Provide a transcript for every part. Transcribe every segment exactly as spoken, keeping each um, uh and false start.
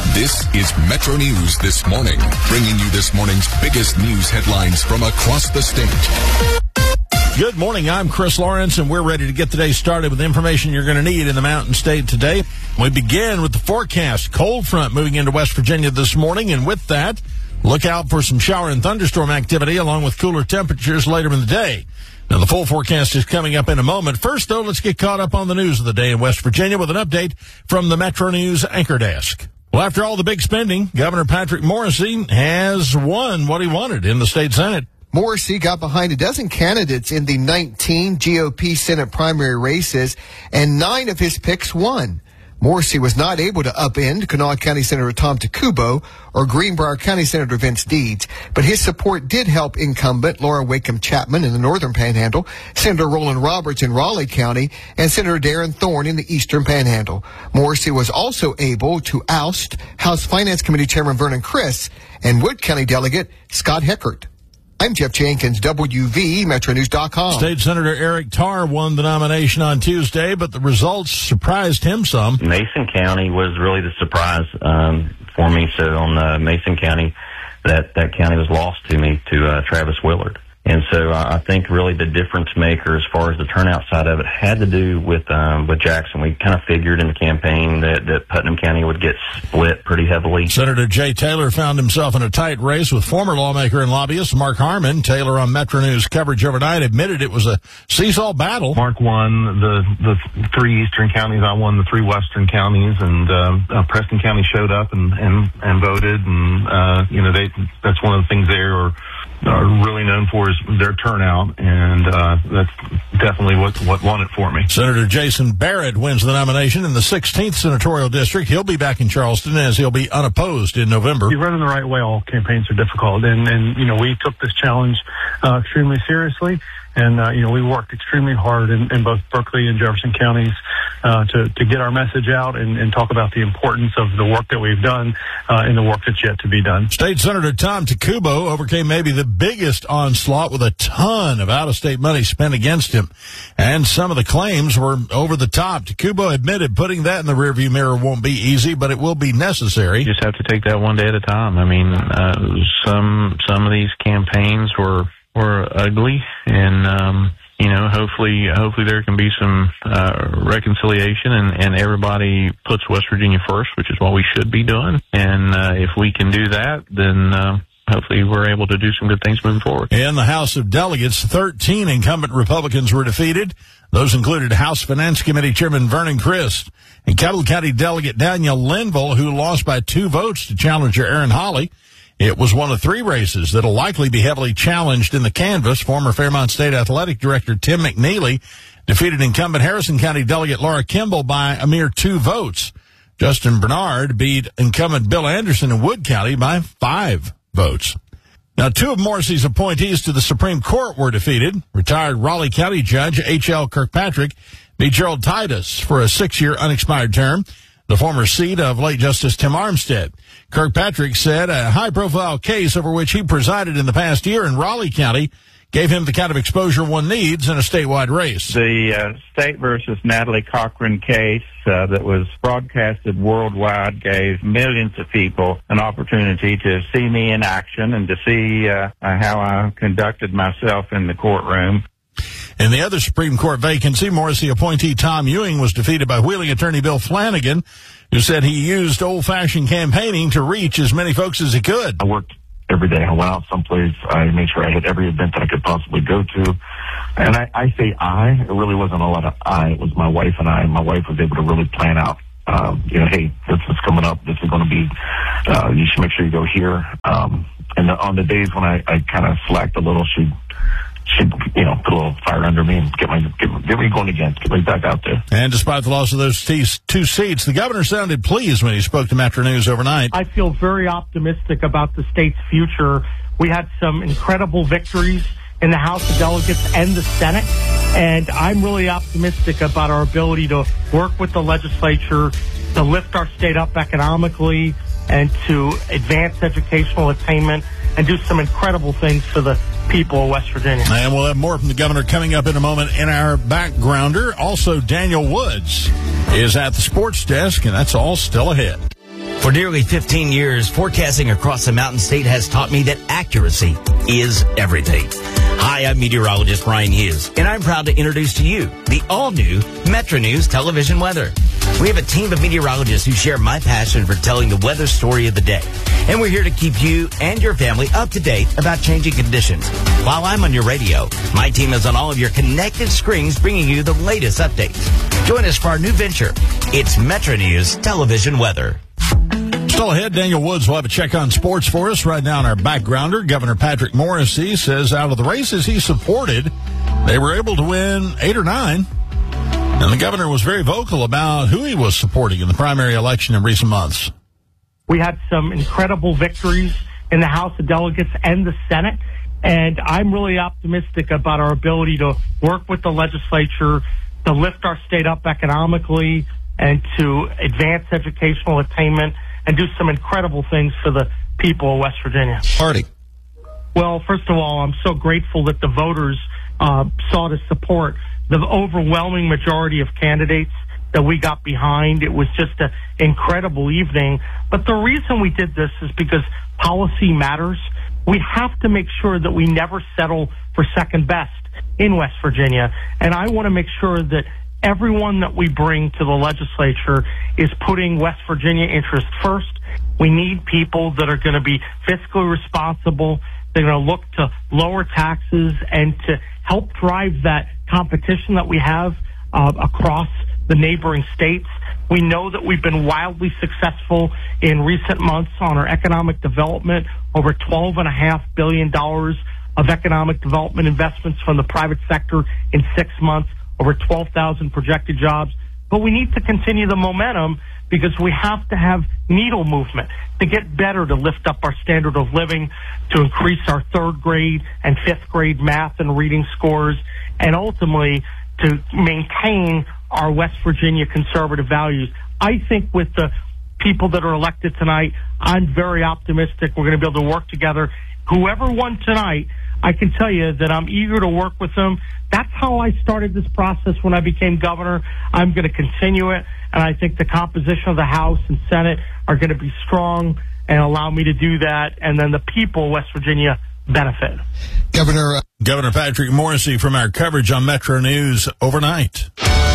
This is Metro News This Morning, bringing you this morning's biggest news headlines from across the state. Good morning, I'm Chris Lawrence, and we're ready to get the day started with the information you're going to need in the Mountain State today. We begin with the forecast. Cold front moving into West Virginia this morning, and with that, look out for some shower and thunderstorm activity along with cooler temperatures later in the day. Now, the full forecast is coming up in a moment. First, though, let's get caught up on the news of the day in West Virginia with an update from the Metro News Anchor Desk. Well, after all the big spending, Governor Patrick Morrisey has won what he wanted in the state Senate. Morrisey got behind a dozen candidates in the nineteen G O P Senate primary races, and nine of his picks won. Morrisey was not able to upend Kanawha County Senator Tom Takubo or Greenbrier County Senator Vince Deeds, but his support did help incumbent Laura Wakeham Chapman in the Northern Panhandle, Senator Roland Roberts in Raleigh County, and Senator Darren Thorne in the Eastern Panhandle. Morrisey was also able to oust House Finance Committee Chairman Vernon Criss and Wood County Delegate Scott Heckert. I'm Jeff Jenkins, W V, Metro News dot com. State Senator Eric Tarr won the nomination on Tuesday, but the results surprised him some. Mason County was really the surprise um, for me. So on uh, Mason County, that, that county was lost to me, to uh, Travis Willard. And so uh, I think really the difference maker as far as the turnout side of it had to do with um, with Jackson. We kind of figured in the campaign that, that Putnam County would get split pretty heavily. Senator Jay Taylor found himself in a tight race with former lawmaker and lobbyist Mark Harmon. Taylor on Metro News coverage overnight admitted it was a seesaw battle. Mark won the, the three eastern counties. I won the three western counties, and um, uh, Preston County showed up and, and, and voted. And, uh, you know, they that's one of the things they are are really known for is their turnout, and uh, that's definitely what, what won it for me. Senator Jason Barrett wins the nomination in the sixteenth Senatorial District. He'll be back in Charleston as he'll be unopposed in November. You run in the right way, all campaigns are difficult, and, and you know, we took this challenge uh, extremely seriously. And, uh, you know, we worked extremely hard in, in both Berkeley and Jefferson counties uh, to, to get our message out and, and talk about the importance of the work that we've done uh, and the work that's yet to be done. State Senator Tom Takubo overcame maybe the biggest onslaught with a ton of out-of-state money spent against him. And some of the claims were over the top. Takubo admitted putting that in the rearview mirror won't be easy, but it will be necessary. You just have to take that one day at a time. I mean, uh, some some of these campaigns were... were ugly, and um, you know, hopefully, hopefully there can be some uh, reconciliation, and, and everybody puts West Virginia first, which is what we should be doing. And uh, if we can do that, then uh, hopefully we're able to do some good things moving forward. In the House of Delegates, thirteen incumbent Republicans were defeated. Those included House Finance Committee Chairman Vernon Criss and Kettle County Delegate Daniel Linville, who lost by two votes to challenger Aaron Hawley. It was one of three races that'll likely be heavily challenged in the canvass. Former Fairmont State Athletic Director Tim McNeely defeated incumbent Harrison County Delegate Laura Kimball by a mere two votes. Justin Bernard beat incumbent Bill Anderson in Wood County by five votes. Now, two of Morrisey's appointees to the Supreme Court were defeated. Retired Raleigh County Judge H L Kirkpatrick beat Gerald Titus for a six-year unexpired term, the former seat of late Justice Tim Armstead. Kirkpatrick said a high-profile case over which he presided in the past year in Raleigh County gave him the kind of exposure one needs in a statewide race. The uh, State versus Natalie Cochran case uh, that was broadcasted worldwide gave millions of people an opportunity to see me in action and to see uh, how I conducted myself in the courtroom. In the other Supreme Court vacancy, Morrisey appointee Tom Ewing was defeated by Wheeling attorney Bill Flanagan, who said he used old-fashioned campaigning to reach as many folks as he could. I worked every day. I went out someplace. I made sure I hit every event that I could possibly go to. And I, I say I, it really wasn't a lot of I. It was my wife and I. My wife was able to really plan out, um, you know, hey, this is coming up. This is going to be, uh, you should make sure you go here. Um, and the, on the days when I, I kind of slacked a little, she should, you know, put a little fire under me and get my get, get me going again, get me back out there. And despite the loss of those t- two seats, the governor sounded pleased when he spoke to Metro News overnight. I feel very optimistic about the state's future. We had some incredible victories in the House of Delegates and the Senate, and I'm really optimistic about our ability to work with the legislature to lift our state up economically and to advance educational attainment and do some incredible things for the people of West Virginia. And we'll have more from the governor coming up in a moment in our backgrounder. Also, Daniel Woods is at the sports desk, and that's all still ahead. For nearly fifteen years, forecasting across the Mountain State has taught me that accuracy is everything. Hi, I'm meteorologist Brian Hughes, and I'm proud to introduce to you the all-new Metro News television weather. We have a team of meteorologists who share my passion for telling the weather story of the day. And we're here to keep you and your family up to date about changing conditions. While I'm on your radio, my team is on all of your connected screens bringing you the latest updates. Join us for our new venture. It's Metro News television weather. Still ahead, Daniel Woods will have a check on sports for us. Right now in our backgrounder, Governor Patrick Morrisey says out of the races he supported, they were able to win eight or nine. And the governor was very vocal about who he was supporting in the primary election in recent months. We had some incredible victories in the House of Delegates and the Senate, and I'm really optimistic about our ability to work with the legislature to lift our state up economically and to advance educational attainment and do some incredible things for the people of West Virginia. Party. Well, first of all, I'm so grateful that the voters uh, saw to support the overwhelming majority of candidates that we got behind. It was just an incredible evening. But the reason we did this is because policy matters. We have to make sure that we never settle for second best in West Virginia. And I want to make sure that everyone that we bring to the legislature is putting West Virginia interests first. We need people that are going to be fiscally responsible. They're going to look to lower taxes and to help drive that competition that we have uh, across the neighboring states. We know that we've been wildly successful in recent months on our economic development, over twelve point five billion dollars of economic development investments from the private sector in six months, over twelve thousand projected jobs. But we need to continue the momentum because we have to have needle movement to get better, to lift up our standard of living, to increase our third grade and fifth grade math and reading scores, and ultimately to maintain our West Virginia conservative values. I think with the people that are elected tonight, I'm very optimistic we're going to be able to work together. Whoever won tonight, I can tell you that I'm eager to work with them. That's how I started this process when I became governor. I'm going to continue it, and I think the composition of the House and Senate are going to be strong and allow me to do that, and then the people of West Virginia benefit. Governor uh, Governor Patrick Morrisey from our coverage on Metro News overnight.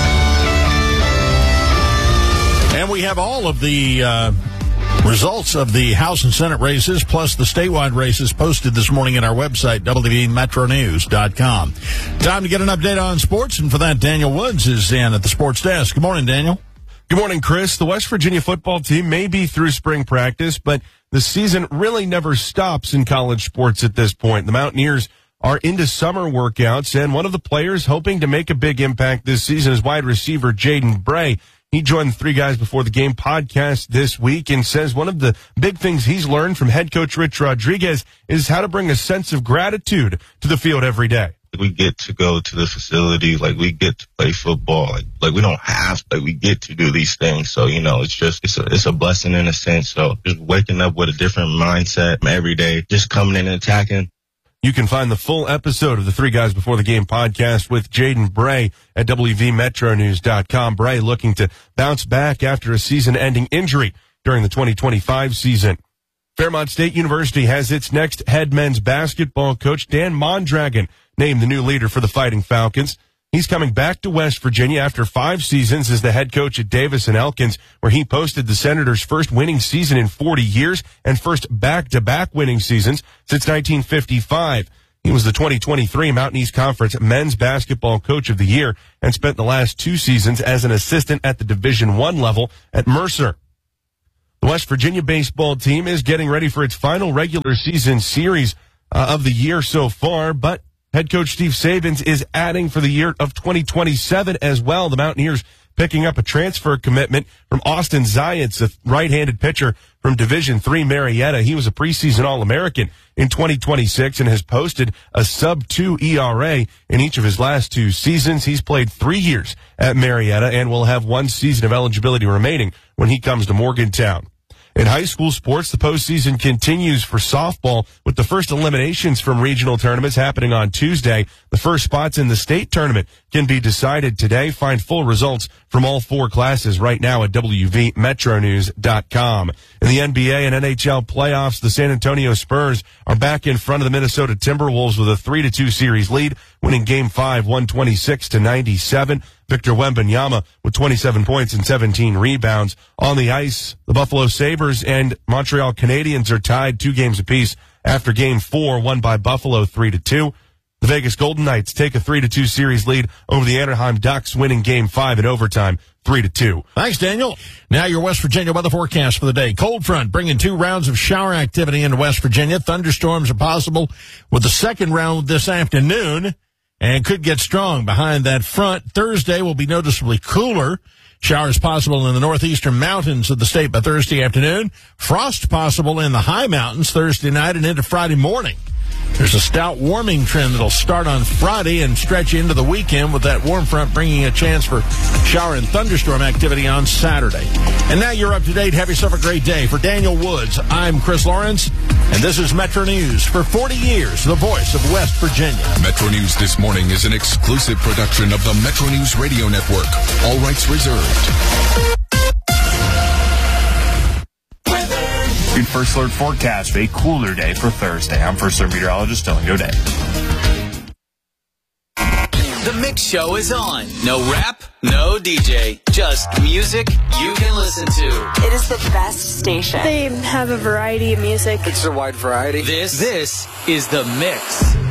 And we have all of the uh, results of the House and Senate races, plus the statewide races, posted this morning at our website, w v metro news dot com. Time to get an update on sports, and for that, Daniel Woods is in at the sports desk. Good morning, Daniel. Good morning, Chris. The West Virginia football team may be through spring practice, but the season really never stops in college sports at this point. The Mountaineers are into summer workouts, and one of the players hoping to make a big impact this season is wide receiver Jaden Bray. He joined the Three Guys Before the Game podcast this week and says one of the big things he's learned from head coach Rich Rodriguez is how to bring a sense of gratitude to the field every day. We get to go to the facility, like we get to play football, like, like we don't have, like we get to do these things. So, you know, it's just, it's a, it's a blessing in a sense. So just waking up with a different mindset every day, just coming in and attacking. You can find the full episode of the Three Guys Before the Game podcast with Jaden Bray at w v metro news dot com. Bray looking to bounce back after a season-ending injury during the twenty twenty-five season. Fairmont State University has its next head men's basketball coach, Dan Mondragon, named the new leader for the Fighting Falcons. He's coming back to West Virginia after five seasons as the head coach at Davis and Elkins, where he posted the Senators' first winning season in forty years and first back-to-back winning seasons since nineteen fifty-five. He was the twenty twenty-three Mountain East Conference Men's Basketball Coach of the Year and spent the last two seasons as an assistant at the Division One level at Mercer. The West Virginia baseball team is getting ready for its final regular season series uh, of the year so far, but head coach Steve Sabins is adding for the year of twenty twenty-seven as well. The Mountaineers picking up a transfer commitment from Austin Zayats, a right-handed pitcher from Division Three Marietta. He was a preseason All-American in twenty twenty-six and has posted a sub two E R A in each of his last two seasons. He's played three years at Marietta and will have one season of eligibility remaining when he comes to Morgantown. In high school sports, the postseason continues for softball with the first eliminations from regional tournaments happening on Tuesday. The first spots in the state tournament can be decided today. Find full results from all four classes right now at W V Metro News dot com. In the N B A and N H L playoffs, the San Antonio Spurs are back in front of the Minnesota Timberwolves with a three to two series lead, winning game five, one twenty-six to ninety-seven. Victor Wembanyama with twenty-seven points and seventeen rebounds. On the ice, the Buffalo Sabres and Montreal Canadiens are tied two games apiece after game four, won by Buffalo three to two. The Vegas Golden Knights take a three to two series lead over the Anaheim Ducks, winning game five in overtime, three to two. Thanks, Daniel. Now your West Virginia weather forecast for the day. Cold front bringing two rounds of shower activity into West Virginia. Thunderstorms are possible with the second round this afternoon and could get strong behind that front. Thursday will be noticeably cooler. Showers possible in the northeastern mountains of the state by Thursday afternoon. Frost possible in the high mountains Thursday night and into Friday morning. There's a stout warming trend that'll start on Friday and stretch into the weekend, with that warm front bringing a chance for shower and thunderstorm activity on Saturday. And now you're up to date. Have yourself a great day. For Daniel Woods, I'm Chris Lawrence, and this is Metro News. For forty years, the voice of West Virginia. Metro News This Morning is an exclusive production of the Metro News Radio Network. All rights reserved. Good First Alert forecast for a cooler day for Thursday. I'm First Alert meteorologist Dylan Goday. The Mix Show is on. No rap, no D J, just music you can listen to. It is the best station. They have a variety of music. It's a wide variety. This, this is The Mix.